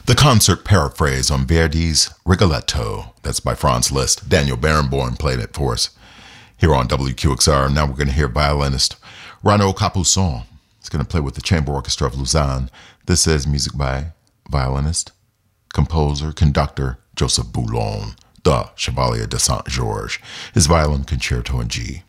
The concert paraphrase on Verdi's Rigoletto. That's by Franz Liszt. Daniel Barenboim played it for us here on WQXR. Now we're going to hear violinist Renaud Capuçon. He's going to play with the Chamber Orchestra of Lausanne. This is music by violinist, composer, conductor Joseph Boulogne, the Chevalier de Saint-Georges. His violin concerto in G.